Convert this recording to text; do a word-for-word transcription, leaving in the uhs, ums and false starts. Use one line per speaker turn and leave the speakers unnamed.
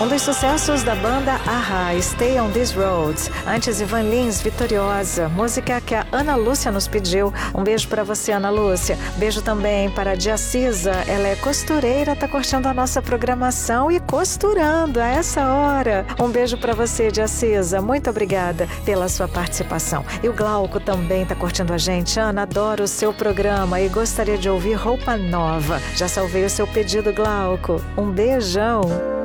Um dos sucessos da banda A-ha, Stay on These Roads. Antes, Ivan Lins, Vitoriosa, música que a Ana Lúcia nos pediu. Um beijo para você, Ana Lúcia. Beijo também para a Diacisa, ela é costureira, tá curtindo a nossa programação e costurando a essa hora. Um beijo para você, Diacisa, muito obrigada pela sua participação. E o Glauco também tá curtindo a gente. Ana, adoro o seu programa e gostaria de ouvir Roupa Nova. Já salvei o seu pedido, Glauco. Um beijão.